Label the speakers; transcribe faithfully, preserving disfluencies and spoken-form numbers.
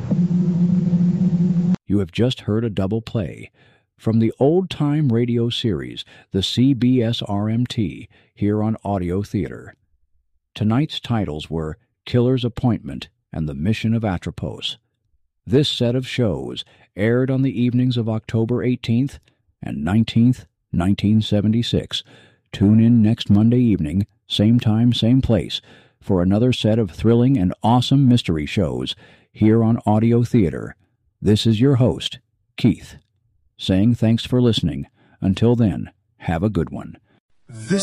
Speaker 1: You have just heard a double play from the old-time radio series, the C B S R M T, here on Audio Theater. Tonight's titles were Killer's Appointment and The Mission of Atropos. This set of shows aired on the evenings of October eighteenth and nineteenth, nineteen seventy-six. Tune in next Monday evening, same time, same place, for another set of thrilling and awesome mystery shows here on Audio Theater. This is your host, Keith, saying thanks for listening. Until then, have a good one.
Speaker 2: This